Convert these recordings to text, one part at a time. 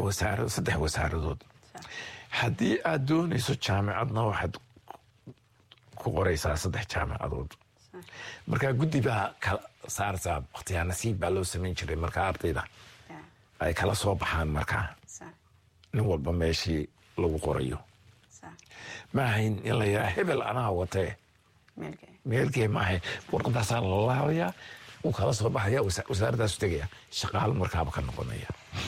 saddex wasaaradood haddii aad doonayso jaamacadna waxaad ku qoraysaa 3 jaamacadood marka guddi baa kala saartaa waqtiga nasiib baa loo samayn jiray marka ardayda ay kala soo baxaan marka nin walba meeshii lagu qorayo ma ahayn in la yahay hebel anaa watee meelkee ma ahayn warqadaasaa la laabayaa uu kala soo baxaya wasaaraddaas tegaya shaqaal markaaba ka noqonaya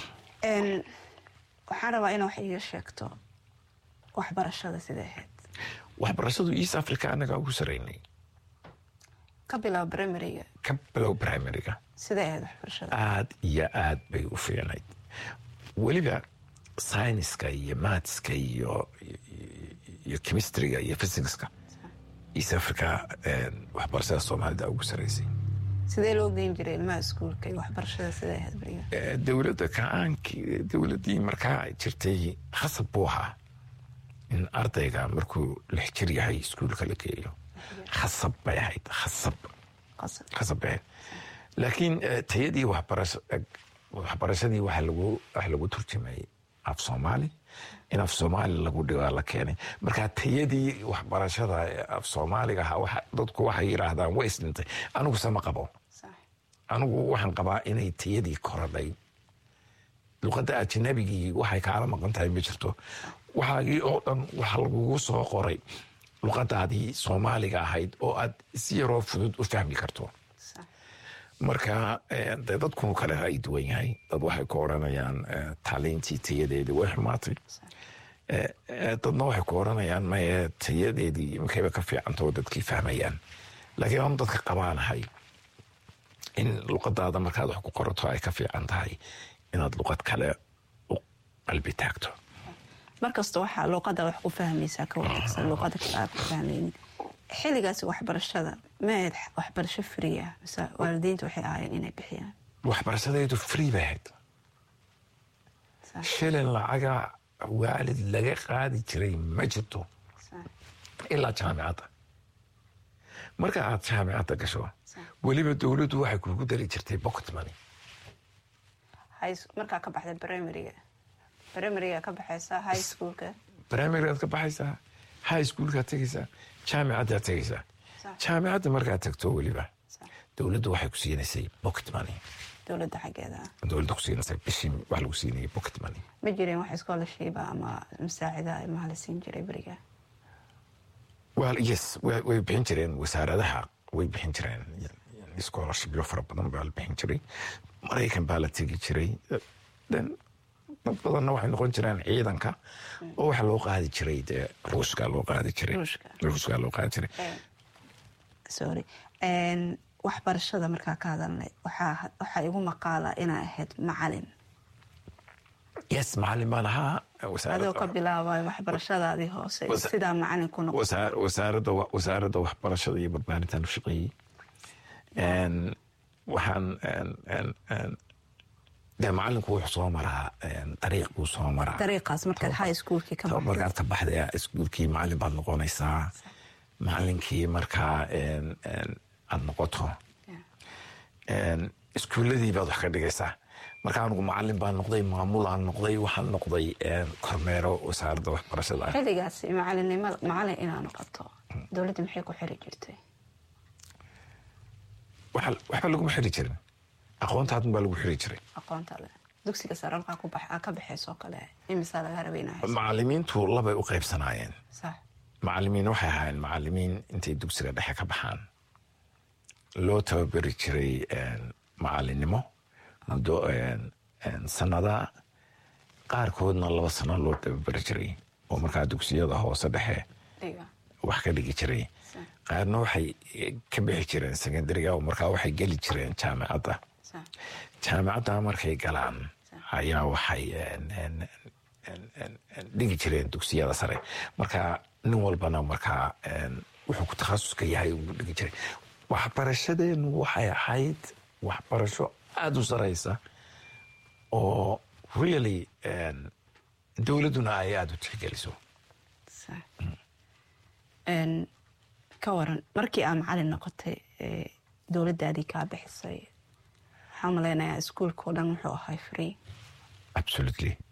waxaan rabaa inaa wax iiga sheegto waxbarashada sidee ahayd waxbarashadu East Africa anaga ugu saraynay ka bilow primary-ga sidee ahayd waxbarashada aad iyo aad bay u fiicnayd weliba science-ka iyo maths-ka iyo chemistry-ga iyo physics-ka East Africa waxbarashada Soomaalida ugu saraysay sidee loo geyn jiray ilmaha iskuulka iyo waxbarashada sidee ahayd bariga dowladdii markaa jirtay khasab buu ahaa in ardayga markuu 6 jir yahay iskuulka la geeyo khasab bay ahayd khasab bay laakiin tayadii waxbarashadii waxa lagu turjumayay af Soomaali in af Soomaali lagu dhigaa la keenay marka tayadii waxbarashada af Soomaaliga waxa dadku waxay yiraahdaan way isdintay anigu sama qabo anigu waxaan qabaa inay tayadii korodhay luqadda ajnabigii waxay kaala maqan tahay ma jirto waxaagii oo dhan waxa lagu soo qoray luqadaadii Soomaaliga ahayd oo aad si yaroo fudud u fahmi karto marka dadku kale ay duwan yahay dad waxay ku oranayaan taalintii tayadeedii way xumaatay dadna waxay ku oranayaan ma tayadeedii markayba ka fiicantoo dadkii fahmayaan laakiin aan dadka qabaanahay in luqadaada markaad wax ku qorato ay ka fiican tahay inaad luqad kale u qalbi taagto markasta waxaa luqadda wax ku fahmaysaa ka wanaagsan luqadda kale aad ku fahmaynin xilligaas waxbarashada ma ahayd waxbarasho free ah mise waalidiintu waxay ahaayeen inay bixiyaan waxbarashadeedu free bay ahayd shilin lacaga waalid laga qaadi jiray ma jirto ilaa jaamacadda marka aad jaamacadda gasho weliba dowladdu waxay kugu dari jirtay pocket money markaa ka baxday primary-ga ka baxaysaa high schoolka primary-gaad ka baxaysaa high schoolka tegaysaa jaamacadda tegaysaa jaamacadda markaad tagto weliba dowladdu waxay ku siinaysay pocket money dowladda xaggeeda dowladda ku siinaysay bishii wax lagu siinayay pocket money ma jireen wax scholarship ama musaacida ilmaha la siin jiray beriga yes way bixin jireen wasaaradaha way bixin jireen scholarship yo fara badan baa la bixin jiray Maraykan baa la tegi jiray dad badanna waxay noqon jireen ciidanka oo waxa loo qaadi jiray ruushka loo qaadi jiray sorry waxbarashada markaa ka hadalnay waxaa igu maqaala inaa ahayd macalin yes macalin baan ahaa adoo ka bilaabay waxbarashadaadii hoose sidaa macalin ku noqotay wasaaradda waxbarashada iyo barbaarintan u shaqeeyey waxaan macalinku wuxuu soo maraa dariiq buu soo maraa dariiqaas markaad high schoolkii ka baxday markaad ka baxday iskuulkii macalin baad noqonaysaa macalinkii markaa aad noqoto iskuuladii baad wax ka dhigaysaa marka anigu macalin baan noqday maamul aan noqday waxaan noqday kormeero wasaaradda waxbarashada xilligaas macalin inaa noqoto dowladda maxay ku xiri jirtay waxba laguma xiri jirin aqoontaadun baa lagu xiri jiray aqoontaada dugsiga sare halkaa ka baxaysoo kale imisaa laga rabaynahay macalimiintu labay u qaybsanaayeen macalimiin waxay ahaayeen macalimiin intay dugsiga dhexe ka baxaan loo tababari jiray macalinimo muddo sanada qaarkoodna 2 sano loo tababari jiray oo markaa dugsiyada hoose dhexe wax ka dhigi jiray qaarna waxay ka bixi jireen secondary-ga oo markaa waxay geli jireen jaamacadda markay galaan ayaa waxay dhigi jireen dugsiyada sare marka nin walbana markaa wuxuu ku takhasuska yahay uu dhigi jiray waxbarashadeenu waxay ahayd waxbarasho aada u saraysa oo really dowladduna ay aada u tixgeliso ka waran markii aa macalin noqotay dowladdaadii kaa bixisay waxaan malaynayaa iskuulka oo dhan wuxuu ahay free absolutely